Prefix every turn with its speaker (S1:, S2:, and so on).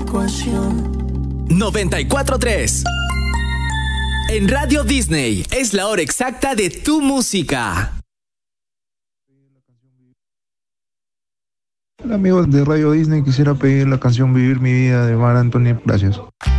S1: ecuación.
S2: 94.3. En Radio Disney es la hora exacta de tu música.
S3: Hola amigos de Radio Disney, quisiera pedir la canción Vivir mi vida de Mar Anthony. Gracias.